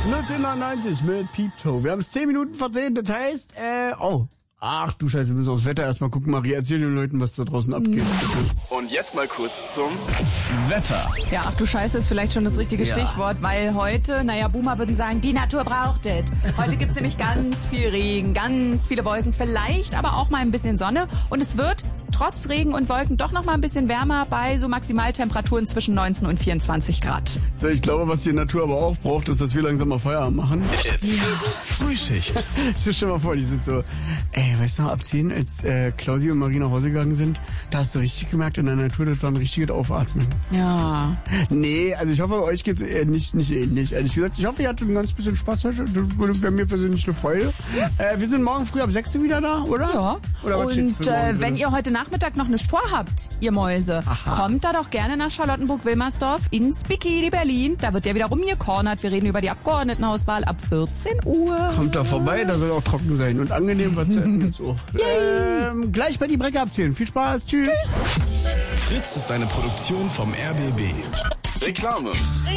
01099 mit Pieptoe. Wir haben es 10 Minuten vor 10, das heißt, ach du Scheiße, wir müssen aufs Wetter erstmal gucken. Maria, erzähl den Leuten, was da draußen abgeht. Und jetzt mal kurz zum Wetter. Ja, ach du Scheiße ist vielleicht schon das richtige Stichwort, weil heute, Boomer würden sagen, die Natur braucht es. Heute gibt's nämlich ganz viel Regen, ganz viele Wolken, vielleicht aber auch mal ein bisschen Sonne. Und es wird trotz Regen und Wolken doch noch mal ein bisschen wärmer bei so Maximaltemperaturen zwischen 19 und 24 Grad. So, ich glaube, was die Natur aber auch braucht, ist, dass wir langsam mal Feierabend machen. Jetzt Frühschicht. Stell dir mal vor, die sind so, weißt du noch, ab 10, als Klausi und Marie nach Hause gegangen sind, da hast du richtig gemerkt, in der Natur, das war ein richtiges Aufatmen. Ja. Nee, also ich hoffe, euch geht's nicht ähnlich. Ehrlich gesagt, ich hoffe, ihr hattet ein ganz bisschen Spaß heute. Das wäre mir persönlich eine Freude. Wir sind morgen früh ab 6 wieder da, oder? Ja. Oder was und steht für morgen wenn drin? ihr heute Nachmittag noch nichts vorhabt, ihr Mäuse, kommt da doch gerne nach Charlottenburg-Wilmersdorf ins Bikini Berlin. Da wird ja wieder rumgekornert. Wir reden über die Abgeordnetenauswahl ab 14 Uhr. Kommt da vorbei, da soll auch trocken sein und angenehm was zu essen und so. Gleich bei die Brecke abzählen. Viel Spaß, tschüss. Fritz ist eine Produktion vom RBB. Reklame.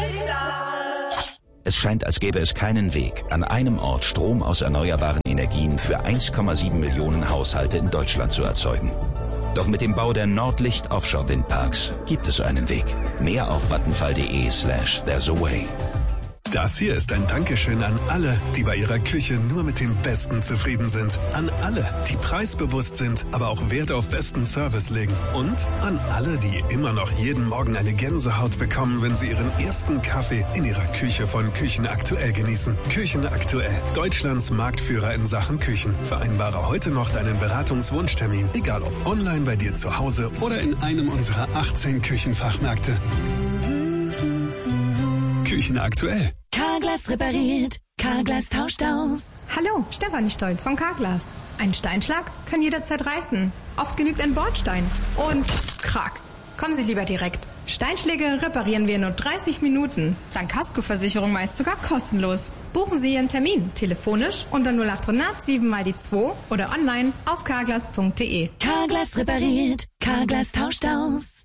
Es scheint, als gäbe es keinen Weg, an einem Ort Strom aus erneuerbaren Energien für 1,7 Millionen Haushalte in Deutschland zu erzeugen. Doch mit dem Bau der Nordlicht Offshore Windparks gibt es so einen Weg. Mehr auf vattenfall.de/there's a way. Das hier ist ein Dankeschön an alle, die bei ihrer Küche nur mit dem Besten zufrieden sind. An alle, die preisbewusst sind, aber auch Wert auf besten Service legen. Und an alle, die immer noch jeden Morgen eine Gänsehaut bekommen, wenn sie ihren ersten Kaffee in ihrer Küche von Küchen Aktuell genießen. Küchen Aktuell, Deutschlands Marktführer in Sachen Küchen. Vereinbare heute noch deinen Beratungswunschtermin, egal ob online bei dir zu Hause oder in einem unserer 18 Küchenfachmärkte. Küchen Aktuell. Carglass repariert, Carglass tauscht aus. Hallo, Stefanie Stoll von Carglass. Ein Steinschlag kann jederzeit reißen. Oft genügt ein Bordstein. Und krack. Kommen Sie lieber direkt. Steinschläge reparieren wir in nur 30 Minuten. Dank Kaskoversicherung meist sogar kostenlos. Buchen Sie Ihren Termin telefonisch unter 0800 7 mal die 2 oder online auf carglass.de. Carglass repariert, Carglass tauscht aus.